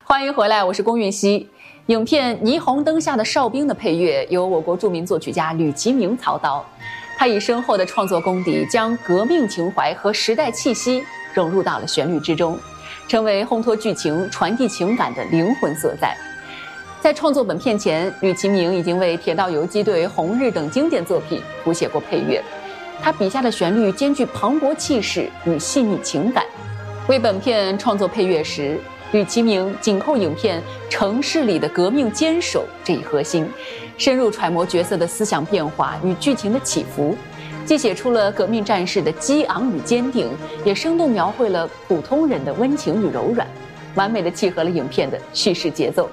欢迎回来，我是龚韵希。影片《霓虹灯下的哨兵》的配乐由我国著名作曲家吕其明操刀，他以深厚的创作功底，将革命情怀和时代气息融入到了旋律之中，成为烘托剧情、传递情感的灵魂所在。在创作本片前，吕其明已经为《铁道游击队》《红日》等经典作品谱写过配乐。他笔下的旋律兼具磅礴气势与细腻情感。为本片创作配乐时，吕其明紧扣影片城市里的革命坚守这一核心，深入揣摩角色的思想变化与剧情的起伏，既写出了革命战士的激昂与坚定，也生动描绘了普通人的温情与柔软，完美地契合了影片的叙事节奏。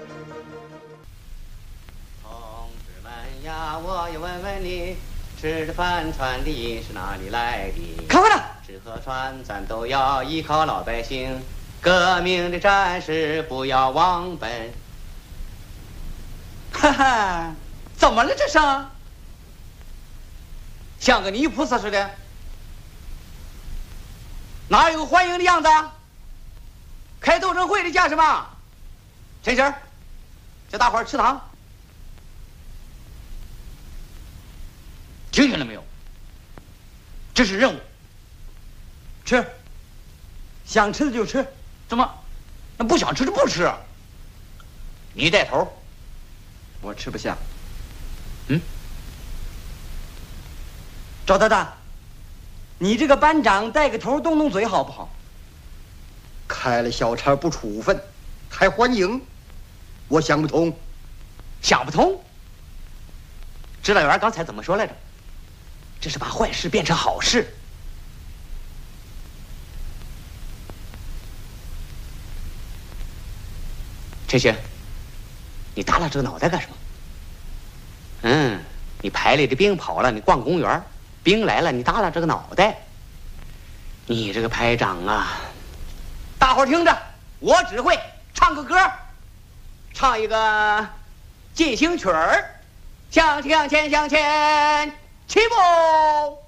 同志们呀，我要问问你，吃着饭穿的衣是哪里来的？ 看看他， 吃和穿咱都要依靠老百姓，革命的战士不要忘本。 哈哈，怎么了这是？像个泥菩萨似的，哪有个欢迎的样子？开斗争会的架势吗？陈婶儿，叫大伙儿吃糖。听见了没有？这是任务。吃，想吃的就吃。怎么？那不想吃就不吃。你带头。我吃不下。赵大大，你这个班长带个头动动嘴好不好？ 开了小差不处分，还欢迎，我想不通。 想不通？指导员刚才怎么说来着？这是把坏事变成好事。陈雪，你耷拉这个脑袋干什么？你排里的兵跑了，你逛公园，兵来了，你耷拉这个脑袋。你这个排长啊，大伙儿听着，我指挥，唱个歌，唱一个进行曲儿，向前，起步。